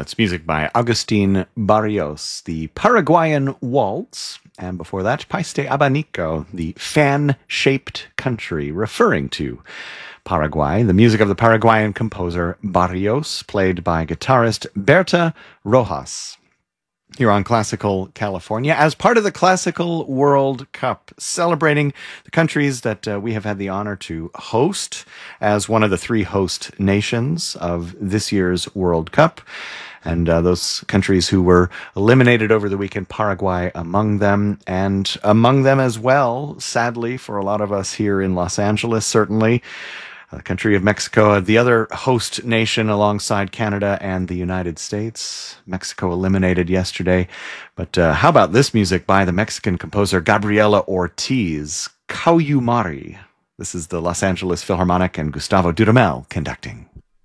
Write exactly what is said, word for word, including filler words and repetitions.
That's music by Agustin Barrios, the Paraguayan Waltz, and before that, País de Abanico, the fan-shaped country, referring to Paraguay. The music of the Paraguayan composer Barrios, played by guitarist Berta Rojas. Here on Classical California, as part of the Classical World Cup, celebrating the countries that uh, we have had the honor to host as one of the three host nations of this year's World Cup. And uh, those countries who were eliminated over the weekend, Paraguay among them, and among them as well, sadly, for a lot of us here in Los Angeles, certainly, the country of Mexico, the other host nation alongside Canada and the United States. Mexico eliminated yesterday. But uh, how about this music by the Mexican composer Gabriela Ortiz, Cayumari. This is the Los Angeles Philharmonic and Gustavo Dudamel conducting.